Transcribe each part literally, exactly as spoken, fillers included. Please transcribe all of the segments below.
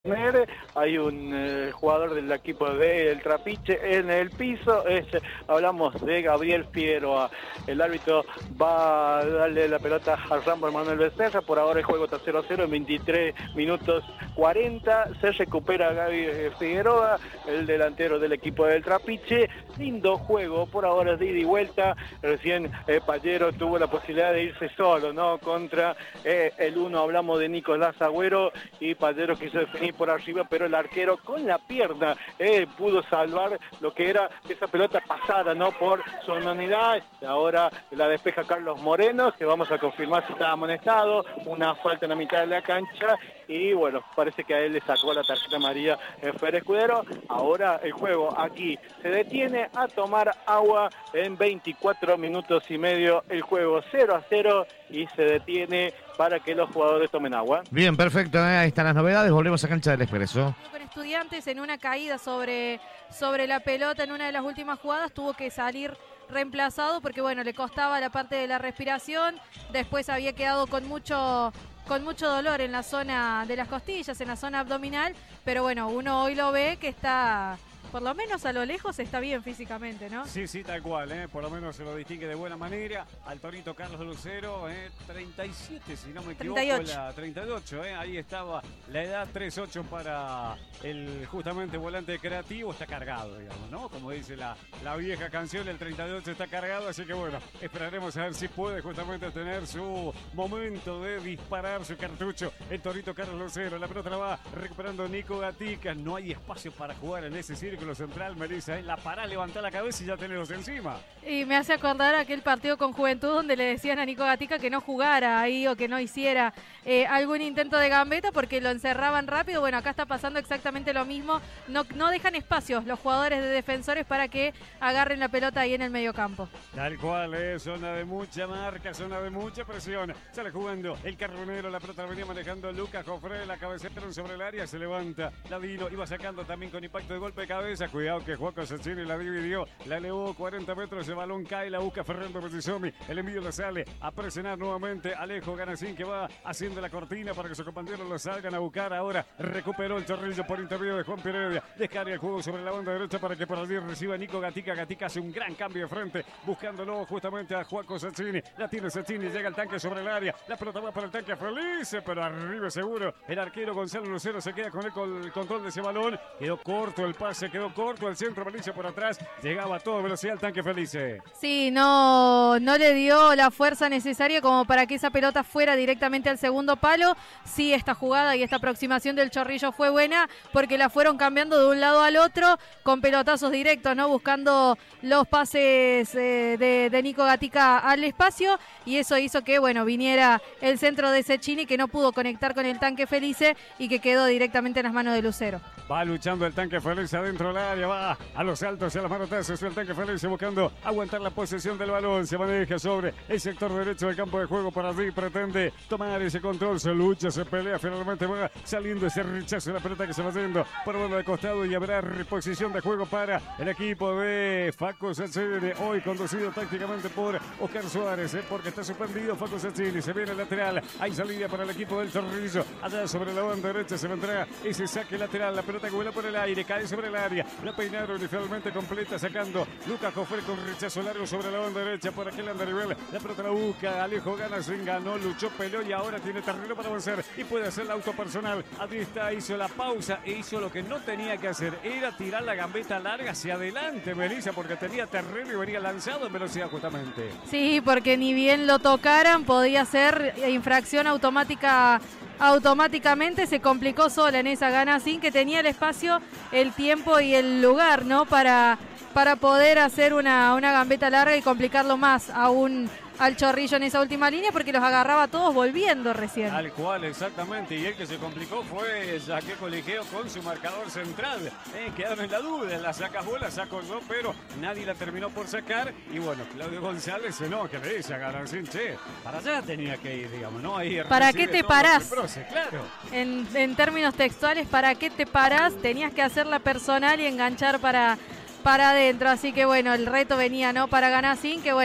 Hay un eh, jugador del equipo del Trapiche en el piso, es, hablamos de Gabriel Figueroa. El árbitro va a darle la pelota al Rambo Manuel Becerra. Por ahora el juego está cero a cero en veintitrés minutos cuarenta. Se recupera Gabriel Figueroa, el delantero del equipo del Trapiche. Lindo juego, por ahora es de ida y vuelta. Recién eh, Pallero tuvo la posibilidad de irse solo, ¿no? Contra eh, el uno, hablamos de Nicolás Agüero, y Pallero quiso definir por arriba, pero el arquero con la pierna eh, pudo salvar lo que era esa pelota pasada, ¿no? Por su unanimidad. Ahora la despeja Carlos Moreno, que vamos a confirmar si está amonestado. Una falta en la mitad de la cancha y bueno, parece que a él le sacó la tarjeta amarilla en Fer Escudero. Ahora el juego aquí se detiene a tomar agua en veinticuatro minutos y medio. El juego cero a cero y se detiene para que los jugadores tomen agua. Bien, perfecto, ¿eh? Ahí están las novedades. Volvemos a cancha del Expreso. Con Estudiantes en una caída sobre, sobre la pelota en una de las últimas jugadas, tuvo que salir reemplazado porque bueno, le costaba la parte de la respiración. Después había quedado con mucho... con mucho dolor en la zona de las costillas, en la zona abdominal, pero bueno, uno hoy lo ve que está, por lo menos a lo lejos, está bien físicamente, ¿no? Sí, sí, tal cual, ¿eh? Por lo menos se lo distingue de buena manera. Al torito Carlos Lucero, ¿eh? treinta y siete, si no me equivoco, treinta y ocho. La treinta y ocho, ¿eh? Ahí estaba la edad, tres ocho para el justamente volante creativo. Está cargado, digamos, ¿no? Como dice la, la vieja canción, el treinta y ocho está cargado, así que bueno, esperaremos a ver si puede justamente tener su momento de disparar su cartucho. El torito Carlos Lucero, la pelota la va recuperando Nico Gatica. No hay espacio para jugar en ese círculo central, Melissa, ¿eh? La para, levanta la cabeza y ya tenemos encima. Y me hace acordar aquel partido con Juventud donde le decían a Nico Gatica que no jugara ahí o que no hiciera eh, algún intento de gambeta porque lo encerraban rápido. Bueno, acá está pasando exactamente lo mismo. No, no dejan espacios los jugadores de Defensores para que agarren la pelota ahí en el mediocampo. Tal cual, ¿eh? Zona de mucha marca, zona de mucha presión. Sale jugando el Carbonero, la pelota venía manejando Lucas Jofre, la cabecera sobre el área, se levanta Ladino, iba sacando también con impacto de golpe de cabeza. Cuidado que Juaco Sacchini la dividió, la elevó cuarenta metros, el balón cae, la busca Fernando Pezzisomi, el envío le sale a presionar nuevamente Alejo Ganasín, que va haciendo la cortina para que sus compañeros lo salgan a buscar. Ahora recuperó el Chorrillo por intermedio de Juan Pereira, descarga el juego sobre la banda derecha para que por allí reciba Nico Gatica. Gatica hace un gran cambio de frente, buscándolo justamente a Juaco Sacchini, la tiene Sacchini, llega el tanque sobre el área, la pelota va para el tanque Felice, pero arriba seguro, el arquero Gonzalo Lucero se queda con el, con el control de ese balón, quedó corto el pase, quedó corto el centro, Felice por atrás, llegaba a toda velocidad el tanque Felice. Sí, no, no le dio la fuerza necesaria como para que esa pelota fuera directamente al segundo palo. Sí, esta jugada y esta aproximación del Chorrillo fue buena porque la fueron cambiando de un lado al otro con pelotazos directos, ¿no? Buscando los pases eh, de, de Nico Gatica al espacio, y eso hizo que, bueno, viniera el centro de Sacchini, que no pudo conectar con el tanque Felice y que quedó directamente en las manos de Lucero. Va luchando el tanque Felice adentro del área, va a los altos y a las manotazos, el tanque Felice buscando aguantar la posesión del balón, se maneja sobre el sector derecho del campo de juego, para allí pretende tomar ese control, se lucha, se pelea, finalmente va saliendo ese rechazo de la pelota que se va yendo por banda de costado, y habrá reposición de juego para el equipo de Facu Sacchini, hoy conducido tácticamente por Oscar Suárez, ¿eh? Porque está suspendido Facu Sacchini, se viene el lateral, hay salida para el equipo del Chorrillo, allá sobre la banda derecha se vendrá ese saque lateral, la pelota que vuela por el aire, cae sobre el área, la peinaron y finalmente completa sacando Lucas Jofre con rechazo largo sobre la banda derecha por aquel andarivel, la pelota la busca, Alejo Ganasín, ganó, luchó, peleó y ahora tiene terreno para avanzar y puede hacer la auto personal. Allí está, hizo la pausa e hizo lo que no tenía que hacer, era tirar la gambeta larga hacia adelante, Melissa, porque tenía terreno y venía lanzado en velocidad justamente. Sí, porque ni bien lo tocaran podía ser infracción automática. Automáticamente se complicó sola en esa Ganasín, que tenía el espacio, el tiempo y el lugar, ¿no? Para, para poder hacer una, una gambeta larga y complicarlo más aún al Chorrillo en esa última línea, porque los agarraba todos volviendo recién. Tal cual, exactamente, y el que se complicó fue Jaque Coligeo con su marcador central. Eh, quedaron en la duda, la sacó, la sacó yo, pero nadie la terminó por sacar. Y bueno, Claudio González se no, que le dice a Ganasín, che, para allá tenía que ir, digamos, ¿no? Ahí ¿para qué te parás? Proce, claro. En, en términos textuales, ¿para qué te parás? Tenías que hacerla personal y enganchar para... para adentro, así que bueno, el reto venía, ¿no? Para Ganasín, que bueno,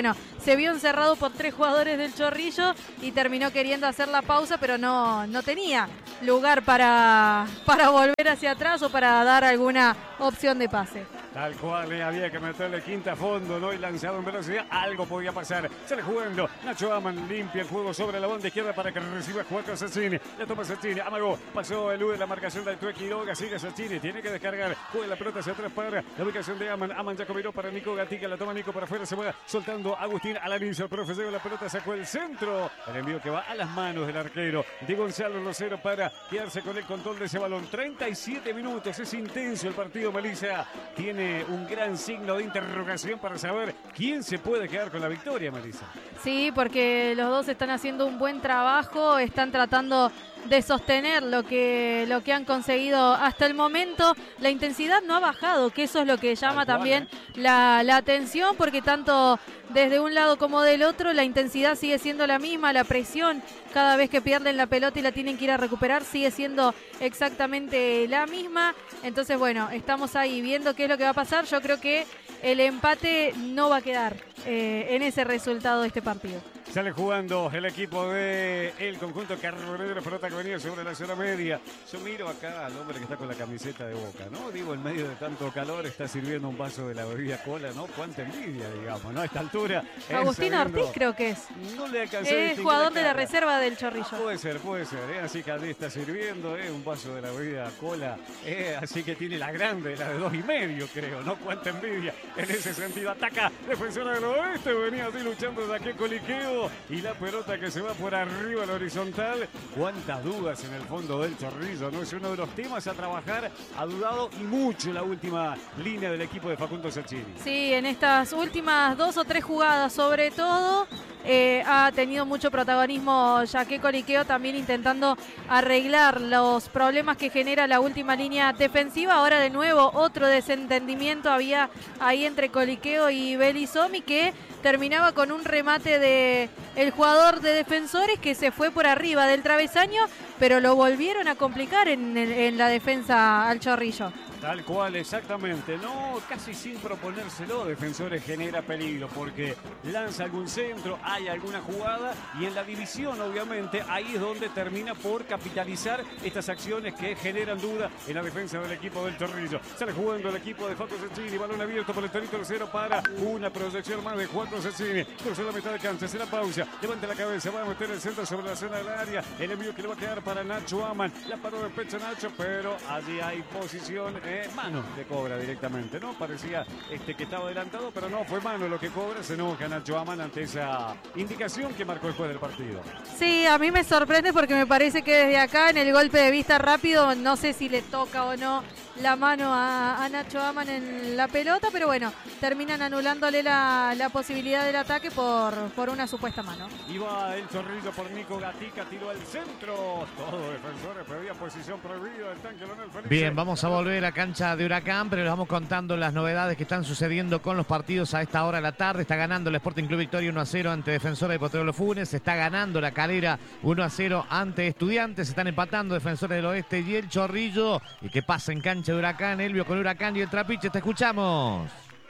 se vio encerrado por tres jugadores del Chorrillo y terminó queriendo hacer la pausa, pero no, no tenía lugar para, para volver hacia atrás o para dar alguna opción de pase. Tal cual, eh, había que meterle quinta a fondo, ¿no? Y lanzado en velocidad, algo podía pasar. Sale jugando, Nacho Aman limpia el juego sobre la banda izquierda para que reciba Juaco Sacchini. La toma Sacchini, amagó, pasó el U de la marcación del Tue Quiroga, sigue Sacchini, tiene que descargar, juega la pelota hacia atrás para la ubicación de Aman. Aman ya combinó para Nico Gatica, la toma Nico para afuera, se va soltando Agustín Alanizo, el profe lleva la pelota, sacó el centro. El envío que va a las manos del arquero de Gonzalo Rosero para quedarse con el control de ese balón. treinta y siete minutos, es intenso el partido, Melissa. Tiene un gran signo de interrogación para saber quién se puede quedar con la victoria, Melissa. Sí, porque los dos están haciendo un buen trabajo, están tratando de sostener lo que, lo que han conseguido hasta el momento. La intensidad no ha bajado, que eso es lo que llama cual, también ¿eh? la, la atención, porque tanto desde un lado como del otro la intensidad sigue siendo la misma, la presión cada vez que pierden la pelota y la tienen que ir a recuperar sigue siendo exactamente la misma. Entonces, bueno, estamos ahí viendo qué es lo que va a pasar. Yo creo que el empate no va a quedar eh, en ese resultado de este partido. Sale jugando el equipo de el conjunto Carbonero, pelota que venía sobre la zona media. Yo miro acá al hombre que está con la camiseta de Boca, ¿no? Digo, en medio de tanto calor está sirviendo un vaso de la bebida cola, ¿no? Cuánta envidia, digamos, ¿no? A esta altura. Agustín Ortiz creo que es. No le alcancé. Es jugador de la reserva del Chorrillo. Ah, puede ser, puede ser, ¿eh? Así que allí está sirviendo, ¿eh? Un vaso de la bebida cola, ¿eh? Así que tiene la grande, la de dos y medio, creo, ¿no? Cuánta envidia en ese sentido. Ataca, defensora del oeste, venía así luchando de aquí Coliqueo. Y la pelota que se va por arriba a la horizontal. Cuántas dudas en el fondo del Chorrillo, ¿no? Es uno de los temas a trabajar. Ha dudado y mucho la última línea del equipo de Facundo Sacchini. Sí, en estas últimas dos o tres jugadas sobre todo eh, ha tenido mucho protagonismo Jaque Coliqueo, también intentando arreglar los problemas que genera la última línea defensiva. Ahora de nuevo otro desentendimiento había ahí entre Coliqueo y Belizomi, que terminaba con un remate de el jugador de Defensores que se fue por arriba del travesaño, pero lo volvieron a complicar en, el, en la defensa al Chorrillo. Tal cual, exactamente. No, casi sin proponérselo, Defensores genera peligro porque lanza algún centro, hay alguna jugada y en la división, obviamente, ahí es donde termina por capitalizar estas acciones que generan duda en la defensa del equipo del Chorrillo. Sale jugando el equipo de Juaco Sacchini, balón abierto por el Torito Lucero para una proyección más de Juaco Sacchini. Cruzó la mitad de cancha, se la pausa, levanta la cabeza, va a meter el centro sobre la zona del área. El envío que le va a quedar para Nacho Aman. La paró de pecho Nacho, pero allí hay posición. Eh, mano le cobra directamente, ¿no? Parecía este, que estaba adelantado, pero no, fue mano lo que cobra. Se enoja Nacho Aman ante esa indicación que marcó el juez del partido. Sí, a mí me sorprende porque me parece que desde acá en el golpe de vista rápido, no sé si le toca o no la mano a, a Nacho Aman en la pelota, pero bueno, terminan anulándole la, la posibilidad del ataque por, por una supuesta mano. Iba el Chorrillo por Nico Gatica, tiró al centro. Todo Defensores pedía posición prohibida del tanque Leonel Felice. Bien, vamos a volver a cancha de Huracán, pero les vamos contando las novedades que están sucediendo con los partidos a esta hora de la tarde. Está ganando el Sporting Club Victoria uno a cero ante Defensores de Potrero Los Funes. Está ganando la Calera uno a cero ante Estudiantes. Están empatando Defensores del Oeste y el Chorrillo. ¿Y qué pasa en cancha de Huracán? Elvio con Huracán y el Trapiche. Te escuchamos.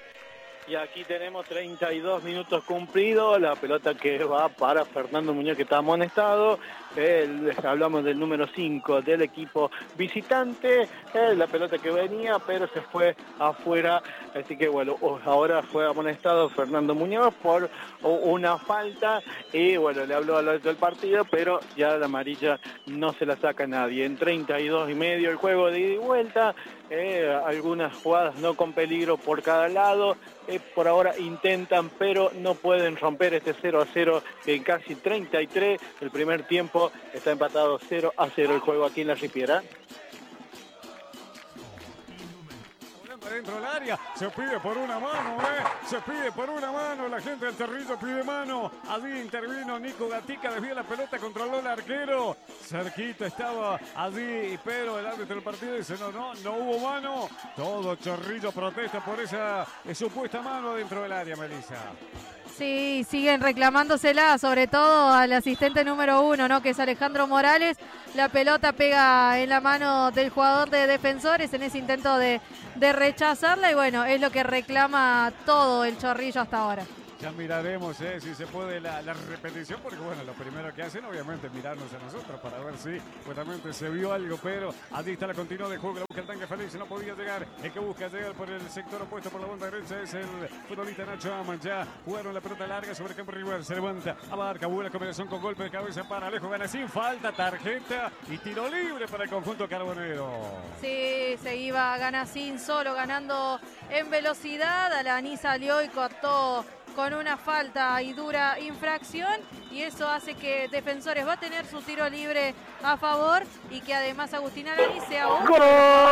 Y aquí tenemos treinta y dos minutos cumplidos, la pelota que va para Fernando Muñoz, que está amonestado. El, hablamos del número cinco del equipo visitante, el, la pelota que venía, pero se fue afuera. Así que bueno, ahora fue amonestado Fernando Muñoz por una falta y bueno, le habló al otro del partido, pero ya la amarilla no se la saca nadie. En treinta y dos y medio el juego de ida y vuelta, eh, algunas jugadas no con peligro por cada lado. Eh, por ahora intentan, pero no pueden romper este cero a cero en casi treinta y tres. El primer tiempo está empatado cero a cero el juego aquí en la Ripiera. Dentro del área, se pide por una mano, ¿eh? Se pide por una mano, la gente del Chorrillo pide mano. Allí intervino Nico Gatica, desvía la pelota, controló el arquero. Cerquita estaba allí, pero el árbitro del partido dice, no, no, no hubo mano. Todo Chorrillo protesta por esa supuesta mano dentro del área, Melissa. Sí, siguen reclamándosela, sobre todo al asistente número uno, ¿no? Que es Alejandro Morales. La pelota pega en la mano del jugador de Defensores en ese intento de, de rechazarla y bueno, es lo que reclama todo el Chorrillo hasta ahora. Ya miraremos eh, si se puede la, la repetición, porque bueno, lo primero que hacen obviamente es mirarnos a nosotros para ver si justamente se vio algo, pero allí está la continuidad de juego, la busca el tanque Félix, no podía llegar, el que busca llegar por el sector opuesto por la banda derecha es el futbolista Nacho Aman, ya jugaron la pelota larga sobre el campo rival, se levanta, abarca, buena combinación con golpe de cabeza para Alejo Gana sin falta, tarjeta y tiro libre para el conjunto carbonero. Sí, se iba Ganasín solo ganando en velocidad, Alaní salió y cortó con una falta y dura infracción y eso hace que Defensores va a tener su tiro libre a favor y que además Agustín Alaní sea un... ¡Gol!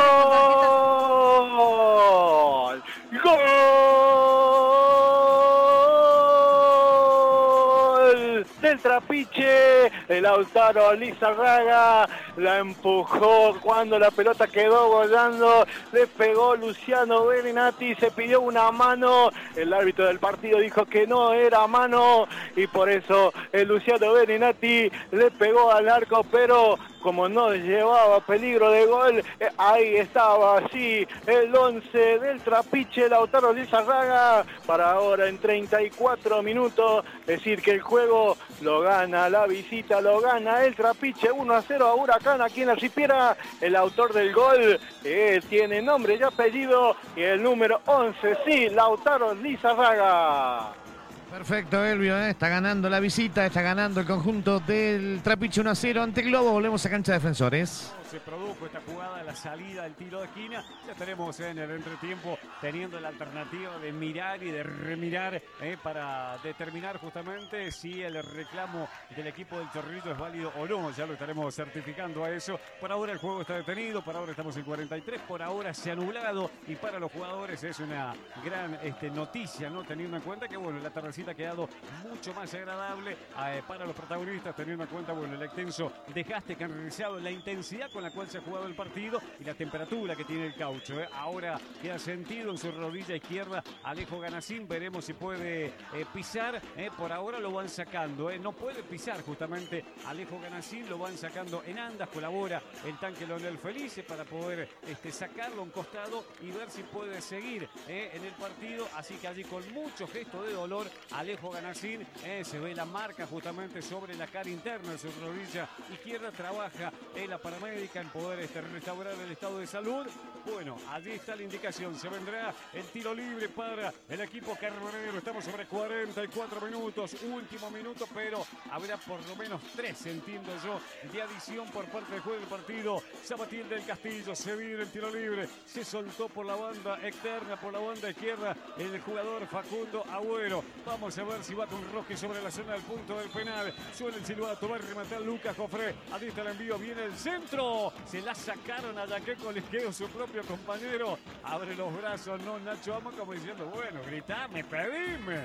¡Gol! Del Trapiche, el Lautaro Lizarraga la empujó cuando la pelota quedó volando, le pegó Luciano Beninati, se pidió una mano, el árbitro del partido dijo que no era mano y por eso el Luciano Beninati le pegó al arco, pero como no llevaba peligro de gol, eh, ahí estaba así el once del Trapiche, Lautaro Lizarraga, para ahora en treinta y cuatro minutos, decir que el juego lo gana la visita, lo gana el Trapiche, uno a cero a Huracán aquí en la Ripiera. El autor del gol eh, tiene nombre y apellido y el número once, sí, Lautaro Lizarraga. Perfecto, Elvio, ¿eh? Está ganando la visita, está ganando el conjunto del Trapiche uno a cero ante Globo. Volvemos a cancha de Defensores. Se produjo esta jugada, la salida del tiro de esquina. Ya estaremos en el entretiempo teniendo la alternativa de mirar y de remirar eh, para determinar justamente si el reclamo del equipo del Chorrillo es válido o no. Ya lo estaremos certificando a eso. Por ahora el juego está detenido, por ahora estamos en cuarenta y tres, por ahora se ha anulado y para los jugadores es una gran este, noticia, ¿no? Teniendo en cuenta que bueno, la tardecita ha quedado mucho más agradable eh, para los protagonistas, teniendo en cuenta bueno, el extenso desgaste que han realizado, la intensidad con la cual se ha jugado el partido y la temperatura que tiene el caucho. ¿eh? Ahora queda sentido en su rodilla izquierda Alejo Ganasín, veremos si puede eh, pisar, ¿eh? por ahora lo van sacando, ¿eh? no puede pisar justamente Alejo Ganasín, lo van sacando en andas, colabora el tanque Leonel Felice para poder este, sacarlo a un costado y ver si puede seguir ¿eh? en el partido, así que allí con mucho gesto de dolor Alejo Ganasín, eh, se ve la marca justamente sobre la cara interna de su rodilla izquierda, trabaja en la paramédica en poder este, restaurar el estado de salud. Bueno, allí está la indicación, se vendrá el tiro libre para el equipo carbonero, estamos sobre cuarenta y cuatro minutos, último minuto, pero habrá por lo menos tres, entiendo yo, de adición por parte del juego del partido. Sabatín del Castillo, se viene el tiro libre, se soltó por la banda externa, por la banda izquierda, el jugador Facundo Agüero. Vamos a ver si va con Roque sobre la zona del punto del penal. Suena el silbato, va a rematar Lucas Jofré. Allí está el envío, viene el centro. Se la sacaron a Yaqueco Lisqueo, su propio compañero. Abre los brazos, no Nacho Ama, como diciendo, bueno, gritame, pedime.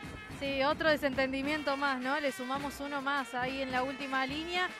Sí, otro desentendimiento más, ¿no? Le sumamos uno más ahí en la última línea.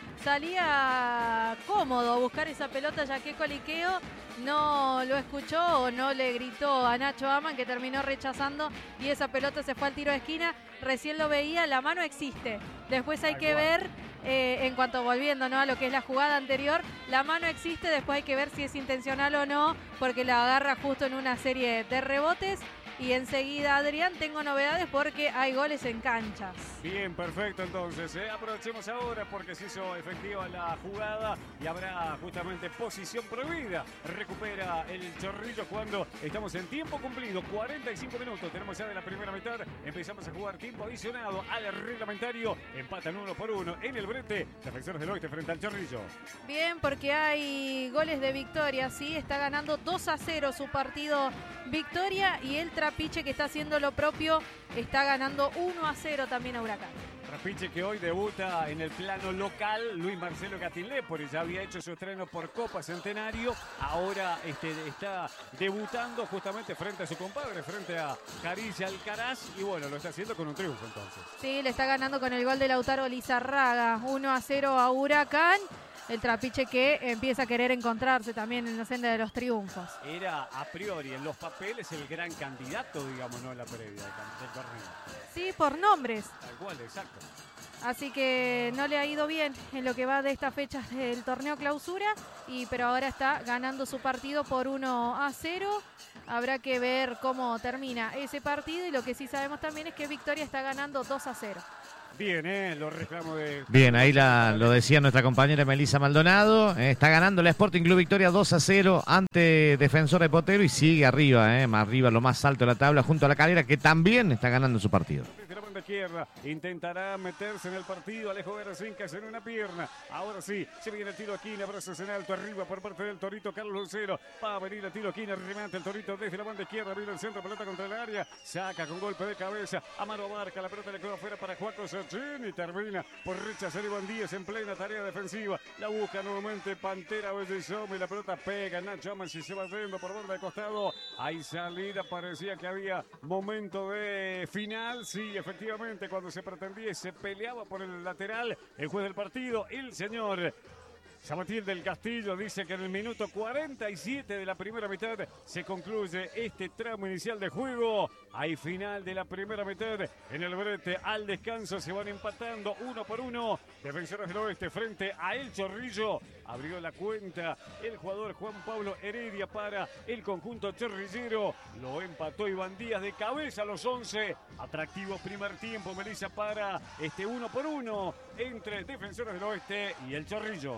Salía cómodo a buscar esa pelota Yaqueco Liqueo. No lo escuchó o no le gritó a Nacho Aman, que terminó rechazando y esa pelota se fue al tiro de esquina. Recién lo veía, la mano existe. Después hay que ver, eh, en cuanto volviendo ¿no? a lo que es la jugada anterior, la mano existe, después hay que ver si es intencional o no, porque la agarra justo en una serie de rebotes. Y enseguida, Adrián, tengo novedades porque hay goles en canchas. Bien, perfecto, entonces. ¿eh? Aprovechemos ahora porque se hizo efectiva la jugada y habrá justamente posición prohibida. Recupera el Chorrillo cuando estamos en tiempo cumplido. cuarenta y cinco minutos. Tenemos ya de la primera mitad. Empezamos a jugar tiempo adicionado al reglamentario. Empatan uno por uno en el brete. Defensores del Oeste frente al Chorrillo. Bien, porque hay goles de Victoria, sí. Está ganando dos a cero su partido Victoria y el Trapiche, que está haciendo lo propio, está ganando uno a cero también a Huracán. Trapiche que hoy debuta en el plano local, Luis Marcelo Gatilépoli, ya había hecho su estreno por Copa Centenario, ahora este, está debutando justamente frente a su compadre, frente a Caricia Alcaraz, y bueno, lo está haciendo con un triunfo entonces. Sí, le está ganando con el gol de Lautaro Lizarraga, uno a cero a Huracán. El Trapiche que empieza a querer encontrarse también en la senda de los triunfos. Era a priori en los papeles el gran candidato, digamos, no en la previa del torneo. Sí, por nombres. Tal cual, exacto. Así que no le ha ido bien en lo que va de esta fecha del torneo clausura, y, pero ahora está ganando su partido por uno a cero. Habrá que ver cómo termina ese partido, y lo que sí sabemos también es que Victoria está ganando dos a cero. Bien, eh, los reclamos de... Bien, ahí la, lo decía nuestra compañera Melissa Maldonado. Eh, está ganando la Sporting Club Victoria dos a cero ante Defensor de Potero y sigue arriba, eh, más arriba, lo más alto de la tabla, junto a la Calera, que también está ganando su partido. Desde la banda izquierda intentará meterse en el partido. Alejo Veracinca en una pierna. Ahora sí, se viene el tiro aquí, brazos en alto arriba por parte del Torito Carlos Lucero. Va a venir el tiro aquí, remate el Torito desde la banda izquierda, viene el centro, pelota contra el área, saca con golpe de cabeza. Amaro Barca, la pelota le quedó afuera para Juaco Sachin y termina por rechazar Iván Díaz en plena tarea defensiva. La busca nuevamente Pantera Bellezome y la pelota pega. Nacho Amas y se va yendo por banda de costado. Hay salida, parecía que había momento de final. Sí, efectivamente, cuando se pretendía y se peleaba por el lateral, el juez del partido, el señor Sabatil del Castillo, dice que en el minuto cuarenta y siete de la primera mitad se concluye este tramo inicial de juego. Hay final de la primera mitad en el brete. Al descanso se van empatando uno por uno. Defensores del Oeste frente a El Chorrillo. Abrió la cuenta el jugador Juan Pablo Heredia para el conjunto chorrillero. Lo empató Iván Díaz de cabeza a los once. Atractivo primer tiempo, Melissa, para este uno por uno entre Defensores del Oeste y El Chorrillo.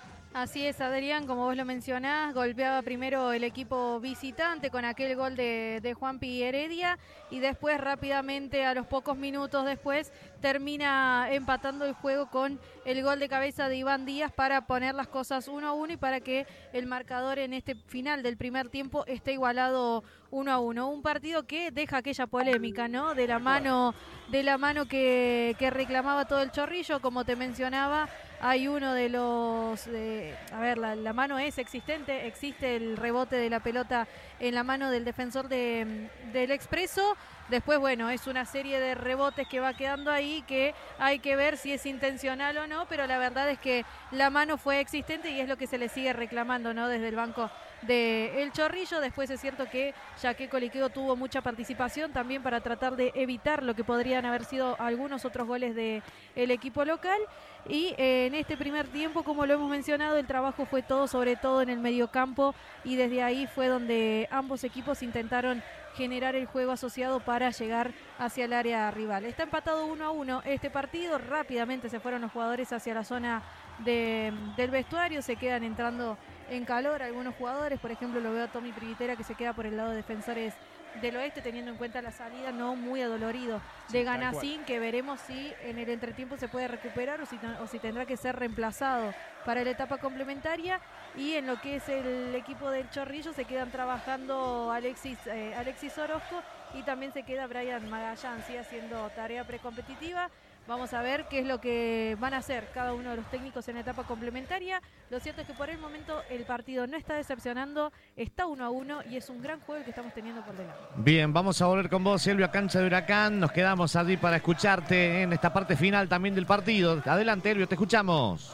Así es, Adrián, como vos lo mencionás, golpeaba primero el equipo visitante con aquel gol de, de Juanpi Heredia, y después rápidamente, a los pocos minutos después, termina empatando el juego con el gol de cabeza de Iván Díaz para poner las cosas uno a uno y para que el marcador en este final del primer tiempo esté igualado uno a uno. Un partido que deja aquella polémica, ¿no? De la mano, de la mano que, que reclamaba todo el Chorrillo, como te mencionaba. Hay uno de los... Eh, a ver, la, la mano es existente, existe el rebote de la pelota en la mano del defensor de, del Expreso. Después, bueno, es una serie de rebotes que va quedando ahí, que hay que ver si es intencional o no, pero la verdad es que la mano fue existente y es lo que se le sigue reclamando, ¿no? Desde el banco de El Chorrillo. Después es cierto que Jaque Coliqueo tuvo mucha participación también para tratar de evitar lo que podrían haber sido algunos otros goles del equipo local. Y eh, en este primer tiempo, como lo hemos mencionado, el trabajo fue todo, sobre todo en el mediocampo, y desde ahí fue donde ambos equipos intentaron generar el juego asociado para llegar hacia el área rival. Está empatado uno a uno este partido. Rápidamente se fueron los jugadores hacia la zona de, del vestuario, se quedan entrando en calor algunos jugadores. Por ejemplo, lo veo a Tommy Privitera, que se queda por el lado de Defensores del Oeste, teniendo en cuenta la salida no muy adolorido de Ganasín, que veremos si en el entretiempo se puede recuperar o si, o si tendrá que ser reemplazado para la etapa complementaria. Y en lo que es el equipo del Chorrillo se quedan trabajando Alexis, eh, Alexis Orozco, y también se queda Brian Magallán, ¿sí? Haciendo tarea precompetitiva. Vamos a ver qué es lo que van a hacer cada uno de los técnicos en la etapa complementaria. Lo cierto es que por el momento el partido no está decepcionando, está uno a uno y es un gran juego que estamos teniendo por delante. Bien, vamos a volver con vos, Silvia, cancha de Huracán. Nos quedamos allí para escucharte en esta parte final también del partido. Adelante, Elvio, te escuchamos.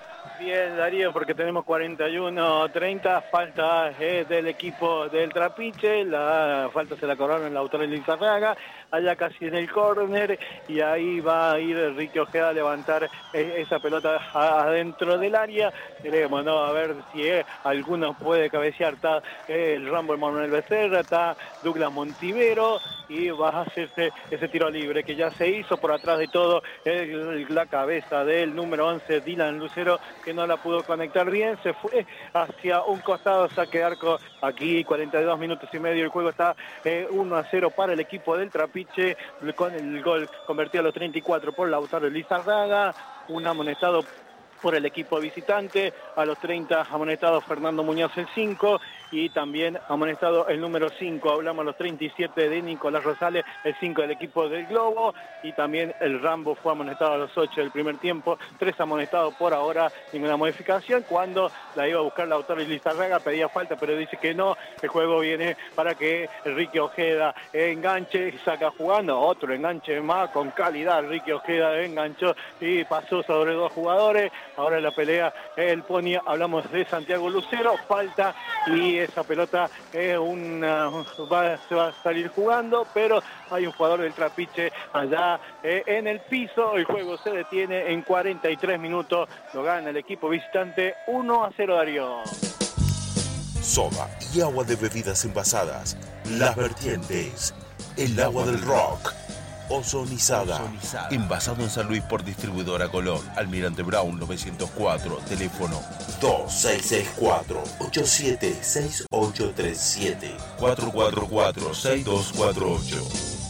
Bien, Darío, porque tenemos cuarenta y uno treinta, falta eh, del equipo del Trapiche, la falta se la cobraron la autora Lizarraga, allá casi en el córner, y ahí va a ir Enrique Ojeda a levantar eh, esa pelota adentro del área. Queremos, ¿no? A ver si eh, alguno puede cabecear. Está eh, el Rambo Manuel Becerra, está Douglas Montivero, y va a hacerse ese tiro libre que ya se hizo por atrás de todo eh, la cabeza del número once, Dylan Lucero, que no la pudo conectar bien, se fue hacia un costado, saque de arco. Aquí cuarenta y dos minutos y medio, el juego está eh, uno a cero para el equipo del Trapiche, con el gol convertido a los treinta y cuatro por Lautaro Lizarraga, un amonestado por el equipo visitante, a los treinta amonestado Fernando Muñoz el cinco, y también amonestado el número cinco, hablamos a los treinta y siete de Nicolás Rosales, el cinco del equipo del Globo, y también el Rambo fue amonestado a los ocho del primer tiempo, tres amonestados por ahora, ninguna modificación. Cuando la iba a buscar la autora Lizarraga pedía falta, pero dice que no, el juego viene para que Enrique Ojeda enganche y saca jugando, otro enganche más con calidad. Enrique Ojeda enganchó y pasó sobre dos jugadores. Ahora en la pelea el Pony, hablamos de Santiago Lucero, falta, y esa pelota es una, va, se va a salir jugando, pero hay un jugador del Trapiche allá eh, en el piso. El juego se detiene en cuarenta y tres minutos, lo gana el equipo visitante uno a cero, Darío. Soda y agua de bebidas envasadas, Las Vertientes, el agua del rock. Ozonizada. Ozonizada. Envasado en San Luis por distribuidora Colón. Almirante Brown novecientos cuatro. Teléfono dos seis seis cuatro, ocho siete seis ocho tres siete, cuatro cuatro cuatro, seis dos cuatro ocho.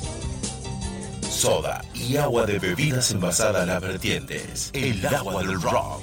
Soda y agua de bebidas envasadas Las Vertientes. El agua del rock.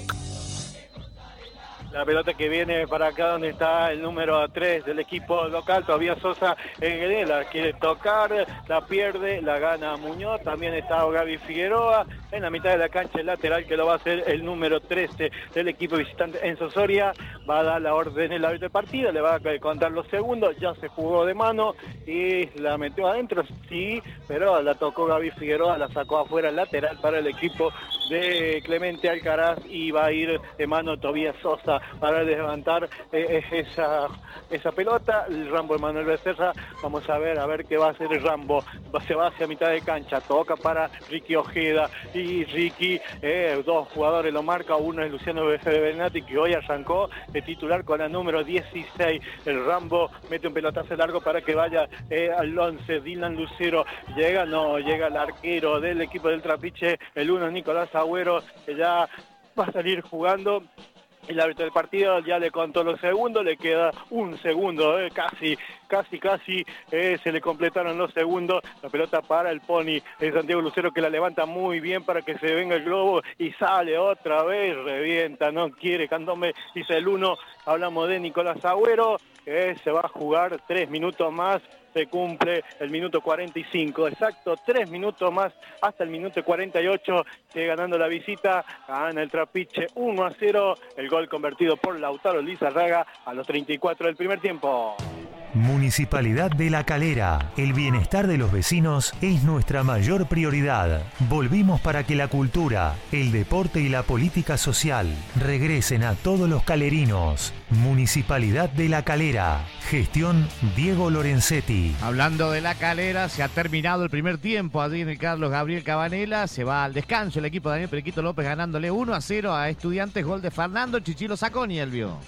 La pelota que viene para acá donde está el número tres del equipo local, todavía Sosa en la quiere tocar, la pierde, la gana Muñoz, también está Gaby Figueroa, en la mitad de la cancha el lateral que lo va a hacer el número trece del equipo visitante Enzo Soria, va a dar la orden el árbitro del partido, le va a contar los segundos, ya se jugó de mano y la metió adentro, sí, pero la tocó Gaby Figueroa, la sacó afuera el lateral para el equipo de Clemente Alcaraz y va a ir de mano Tobías Sosa para levantar eh, esa, esa pelota. El Rambo Emanuel Becerra, vamos a ver, a ver qué va a hacer el Rambo. Se va hacia mitad de cancha, toca para Ricky Ojeda y Ricky, eh, dos jugadores lo marca, uno es Luciano Benati que hoy arrancó de titular con la número dieciséis. El Rambo mete un pelotazo largo para que vaya eh, al once. Dylan Lucero llega, no, llega el arquero del equipo del Trapiche, el uno Nicolás Agüero, que ya va a salir jugando. El árbitro del partido ya le contó los segundos, le queda un segundo, eh, casi, casi, casi eh, se le completaron los segundos. La pelota para el Pony, el Santiago Lucero que la levanta muy bien para que se venga el globo y sale otra vez, revienta, no quiere, Candombe dice el uno. Hablamos de Nicolás Agüero, que se va a jugar tres minutos más. Se cumple el minuto cuarenta y cinco, exacto, tres minutos más hasta el minuto cuarenta y ocho, sigue ganando la visita, gana el Trapiche uno a cero, el gol convertido por Lautaro Lizarraga a los treinta y cuatro del primer tiempo. Municipalidad de La Calera. El bienestar de los vecinos es nuestra mayor prioridad. Volvimos para que la cultura, el deporte y la política social regresen a todos los calerinos. Municipalidad de La Calera. Gestión Diego Lorenzetti. Hablando de La Calera, se ha terminado el primer tiempo allí en el Carlos Gabriel Cabanela. Se va al descanso el equipo de Daniel Periquito López ganándole uno a cero a Estudiantes. Gol de Fernando Chichilo Saconi, Elvio.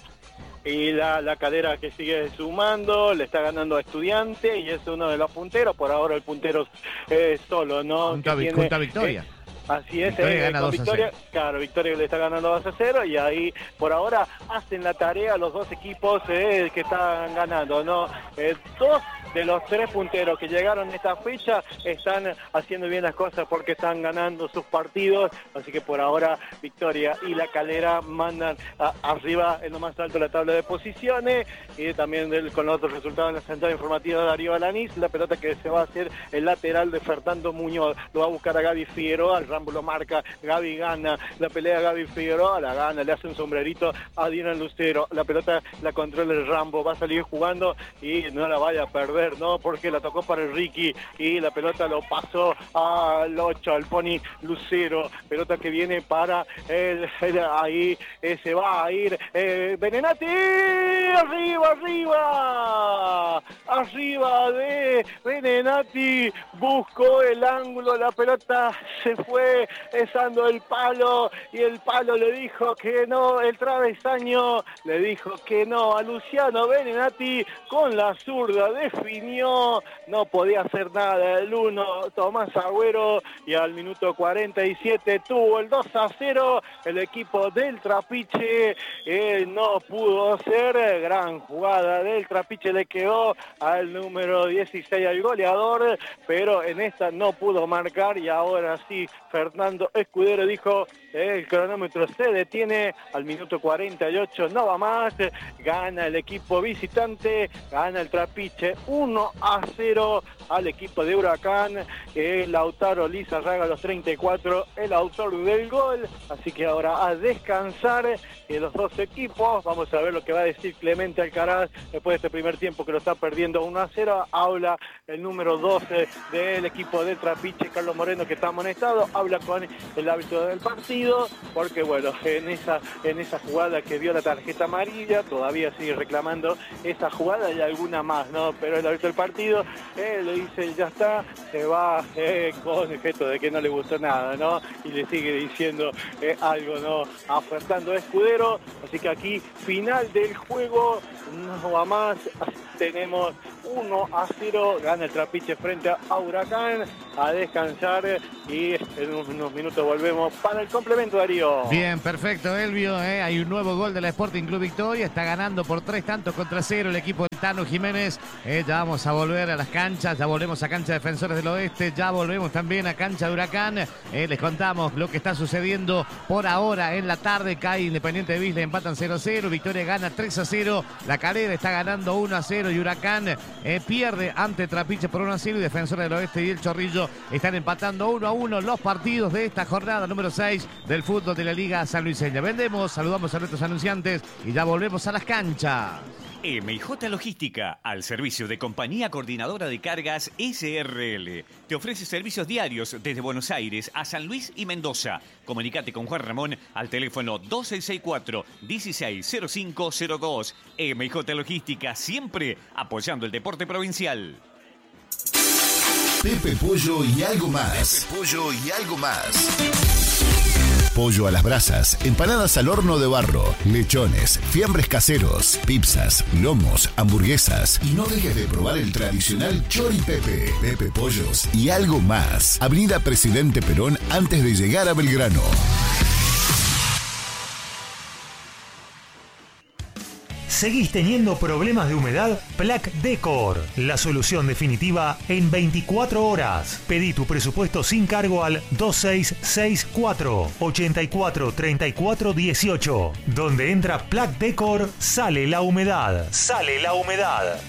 Y la, la Calera que sigue sumando, le está ganando a Estudiante y es uno de los punteros, por ahora el puntero es solo, ¿no? Junta, tiene, junta Victoria. Eh, así es, Victoria eh, gana con dos a Victoria, cero. Claro, Victoria le está ganando dos a cero y ahí por ahora hacen la tarea los dos equipos eh, que están ganando, ¿no? Eh, dos de los tres punteros que llegaron a esta fecha están haciendo bien las cosas porque están ganando sus partidos, así que por ahora Victoria y La Calera mandan a, arriba en lo más alto de la tabla de posiciones y también del, con los otros resultados en la central informativa de Darío Alanís, la pelota que se va a hacer el lateral de Fernando Muñoz, lo va a buscar a Gaby Figueroa, el Rambo lo marca, Gaby gana, la pelea Gaby Figueroa, la gana, le hace un sombrerito a Dylan Lucero, la pelota la controla el Rambo, va a salir jugando y no la vaya a perder, no, porque la tocó para el Ricky y la pelota lo pasó al ocho, al Pony Lucero, pelota que viene para el, el, ahí eh, se va a ir eh, Benenati, arriba, arriba, arriba de Benenati, buscó el ángulo, la pelota se fue besando el palo y el palo le dijo que no, el travesaño le dijo que no a Luciano Benenati con la zurda definitiva. No podía hacer nada el uno, Tomás Agüero, y al minuto cuarenta y siete tuvo el dos a cero, el equipo del Trapiche eh, no pudo hacer, gran jugada del Trapiche, le quedó al número dieciséis, al goleador, pero en esta no pudo marcar y ahora sí, Fernando Escudero dijo, eh, el cronómetro se detiene al minuto cuarenta y ocho, no va más, gana el equipo visitante, gana el Trapiche uno a cero al equipo de Huracán, eh, Lautaro Lizarraga a los treinta y cuatro, el autor del gol, así que ahora a descansar eh, los dos equipos, vamos a ver lo que va a decir Clemente Alcaraz después de este primer tiempo que lo está perdiendo perdiendo uno a cero. Habla el número doce del equipo de Trapiche, Carlos Moreno, que está amonestado. Habla con el árbitro del partido, porque bueno, en esa, en esa jugada que vio la tarjeta amarilla, todavía sigue reclamando esa jugada y alguna más, ¿no? Pero el árbitro del partido eh, le dice, ya está, se va eh, con el gesto de que no le gustó nada, ¿no? Y le sigue diciendo eh, algo, ¿no? A Fernando Escudero. Así que aquí, final del juego, no va más, tenemos uno a cero, gana el Trapiche frente a Huracán, a descansar y en unos minutos volvemos para el complemento, Darío. Bien, perfecto, Elvio, ¿eh? Hay un nuevo gol del Sporting Club Victoria, está ganando por tres tantos contra cero el equipo de Tano Jiménez. Eh, ya vamos a volver a las canchas, ya volvemos a cancha de Defensores del Oeste, ya volvemos también a cancha de Huracán. Eh, les contamos lo que está sucediendo por ahora en la tarde. Cae Independiente de Visla, empatan cero a cero, Victoria gana tres a cero, La Calera está ganando uno a cero y Huracán eh, pierde ante Trapiche por uno a cero y Defensores del Oeste y el Chorrillo están empatando uno a uno los partidos de esta jornada número seis del fútbol de la Liga Sanluiseña. Vendemos, saludamos a nuestros anunciantes y ya volvemos a las canchas. M y J Logística, al servicio de Compañía Coordinadora de Cargas S R L. Te ofrece servicios diarios desde Buenos Aires a San Luis y Mendoza. Comunicate con Juan Ramón al teléfono dos seis seis cuatro, uno seis cero cinco cero dos. M y J Logística, siempre apoyando el deporte provincial. Pepe Pollo y algo más. Pepe Pollo y algo más. Pollo a las brasas, empanadas al horno de barro, lechones, fiambres caseros, pizzas, lomos, hamburguesas. Y no dejes de probar el tradicional Chori Pepe, Pepe Pollos y algo más. Avenida Presidente Perón antes de llegar a Belgrano. ¿Seguís teniendo problemas de humedad? Plac Decor, la solución definitiva en veinticuatro horas. Pedí tu presupuesto sin cargo al dos seis seis cuatro, ocho cuatro tres cuatro uno ocho. Donde entra Plac Decor, sale la humedad. Sale la humedad.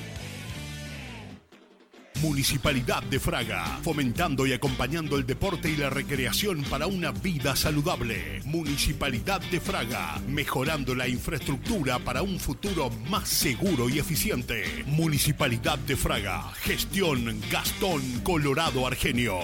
Municipalidad de Fraga, fomentando y acompañando el deporte y la recreación para una vida saludable. Municipalidad de Fraga, mejorando la infraestructura para un futuro más seguro y eficiente. Municipalidad de Fraga, gestión Gastón Colorado Argenio.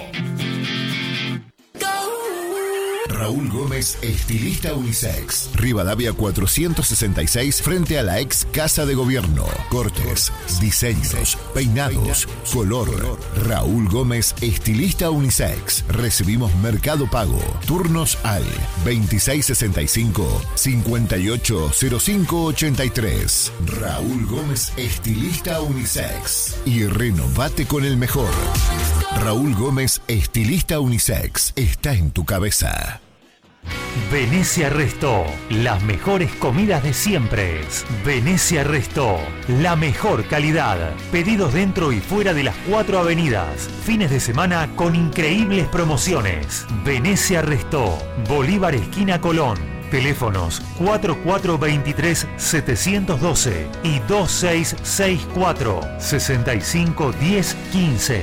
Raúl Gómez, estilista unisex. Rivadavia cuatrocientos sesenta y seis, frente a la ex Casa de Gobierno. Cortes, diseños, peinados, color. Raúl Gómez, estilista unisex. Recibimos Mercado Pago. Turnos al veintiséis sesenta y cinco, cincuenta y ocho cero cinco ochenta y tres. Raúl Gómez, estilista unisex. Y renovate con el mejor. Raúl Gómez, estilista unisex. Está en tu cabeza. Venecia Resto, las mejores comidas de siempre. Venecia Resto, la mejor calidad. Pedidos dentro y fuera de las cuatro avenidas. Fines de semana con increíbles promociones. Venecia Resto, Bolívar esquina Colón. Teléfonos cuatro cuatro dos tres siete uno dos y dos seis seis cuatro, seis cinco uno cero uno cinco.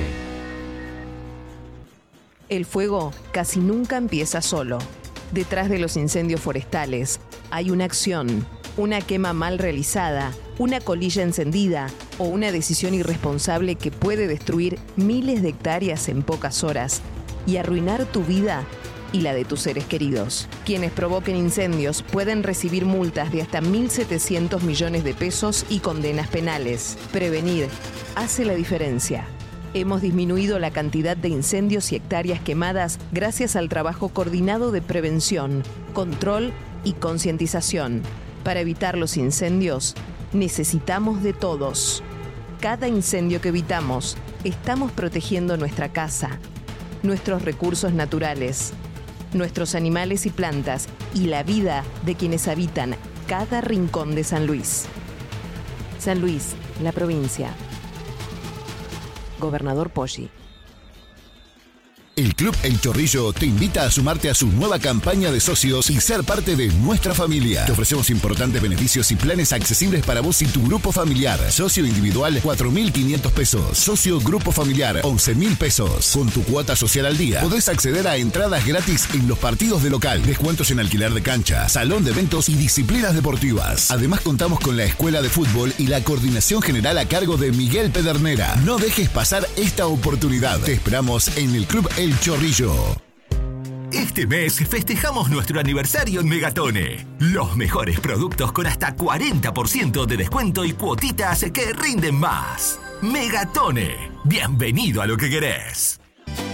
El fuego casi nunca empieza solo. Detrás de los incendios forestales hay una acción, una quema mal realizada, una colilla encendida o una decisión irresponsable que puede destruir miles de hectáreas en pocas horas y arruinar tu vida y la de tus seres queridos. Quienes provoquen incendios pueden recibir multas de hasta mil setecientos millones de pesos y condenas penales. Prevenir hace la diferencia. Hemos disminuido la cantidad de incendios y hectáreas quemadas gracias al trabajo coordinado de prevención, control y concientización. Para evitar los incendios, necesitamos de todos. Cada incendio que evitamos, estamos protegiendo nuestra casa, nuestros recursos naturales, nuestros animales y plantas y la vida de quienes habitan cada rincón de San Luis. San Luis, la provincia. Gobernador Poggi. El Club El Chorrillo te invita a sumarte a su nueva campaña de socios y ser parte de nuestra familia. Te ofrecemos importantes beneficios y planes accesibles para vos y tu grupo familiar. Socio individual, cuatro mil quinientos pesos. Socio grupo familiar, once mil pesos. Con tu cuota social al día, podés acceder a entradas gratis en los partidos de local, descuentos en alquiler de cancha, salón de eventos y disciplinas deportivas. Además, contamos con la Escuela de Fútbol y la coordinación general a cargo de Miguel Pedernera. No dejes pasar esta oportunidad. Te esperamos en el Club El Chorrillo. Este mes festejamos nuestro aniversario en Megatone. Los mejores productos con hasta cuarenta por ciento de descuento y cuotitas que rinden más. Megatone. Bienvenido a lo que querés.